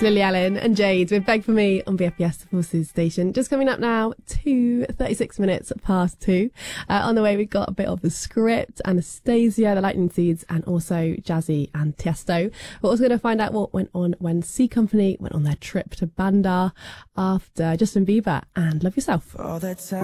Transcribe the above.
It's Lily Allen and Jade with Beg For Me on BFBS, the Forces station. Just coming up now to 36 minutes past 2. On the way, we've got a bit of the script, Anastasia, the Lightning Seeds, and also Jazzy and Tiesto. We're also going to find out what went on when C Company went on their trip to Bandar after Justin Bieber and Love Yourself.